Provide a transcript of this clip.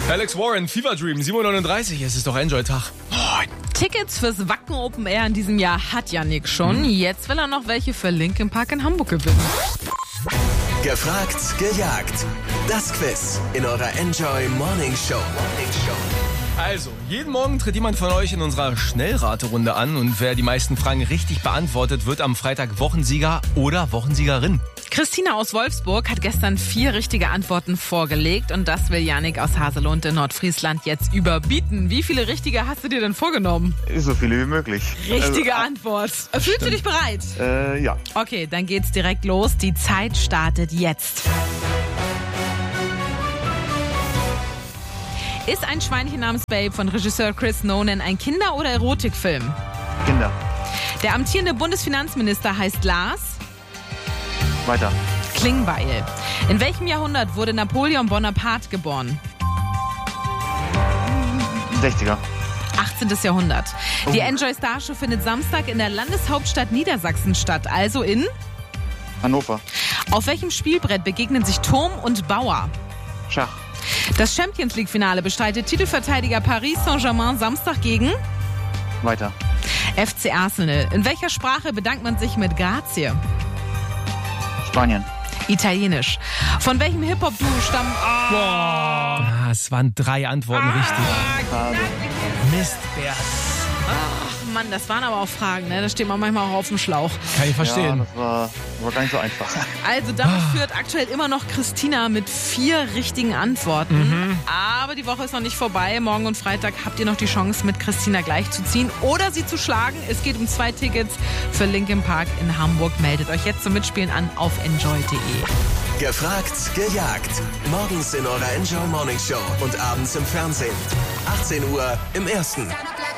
Alex Warren, Fever Dream, 7:39 Uhr, es ist doch Enjoy-Tag. Tickets fürs Wacken Open Air in diesem Jahr hat Yannick schon. Jetzt will er noch welche für Linkin Park in Hamburg gewinnen. Gefragt, gejagt. Das Quiz in eurer Enjoy Morning Show. Also, jeden Morgen tritt jemand von euch in unserer Schnellraterunde an und wer die meisten Fragen richtig beantwortet, wird am Freitag Wochensieger oder Wochensiegerin. Christina aus Wolfsburg hat gestern 4 richtige Antworten vorgelegt und das will Yannick aus Haselund in Nordfriesland jetzt überbieten. Wie viele richtige hast du dir denn vorgenommen? So viele wie möglich. Richtige Antwort. Fühlst du dich bereit? Ja. Okay, dann geht's direkt los. Die Zeit startet jetzt. Ist ein Schweinchen namens Babe von Regisseur Chris Nolan ein Kinder- oder Erotikfilm? Kinder. Der amtierende Bundesfinanzminister heißt Lars Weiter. Klingbeil. In welchem Jahrhundert wurde Napoleon Bonaparte geboren? 60er. 18. Jahrhundert. Die Enjoy Star Show findet Samstag in der Landeshauptstadt Niedersachsen statt, also in? Hannover. Auf welchem Spielbrett begegnen sich Turm und Bauer? Schach. Das Champions League-Finale bestreitet Titelverteidiger Paris Saint-Germain Samstag gegen? Weiter. FC Arsenal. In welcher Sprache bedankt man sich mit Grazie? Spanien. Italienisch. Von welchem Hip-Hop-Duo stammen... Es waren 3 Antworten richtig. Schade. Mist, Bert. Ach Mann, das waren aber auch Fragen, ne? Da steht man manchmal auch auf dem Schlauch. Kann ich Ja, verstehen. das war gar nicht so einfach. Also damit führt aktuell immer noch Christina mit 4 richtigen Antworten. Aber die Woche ist noch nicht vorbei. Morgen und Freitag habt ihr noch die Chance, mit Christina gleichzuziehen oder sie zu schlagen. Es geht um 2 Tickets für Linkin Park in Hamburg. Meldet euch jetzt zum Mitspielen an auf enjoy.de. Gefragt, gejagt. Morgens in eurer Enjoy Morning Show und abends im Fernsehen. 18 Uhr im Ersten.